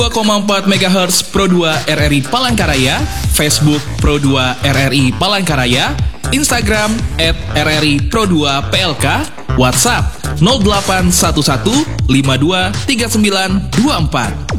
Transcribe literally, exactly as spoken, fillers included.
dua koma empat megahertz Pro dua R R I Palangkaraya, Facebook Pro dua R R I Palangkaraya, Instagram at R R I Pro dua P L K, WhatsApp nol delapan satu satu lima dua tiga sembilan dua empat.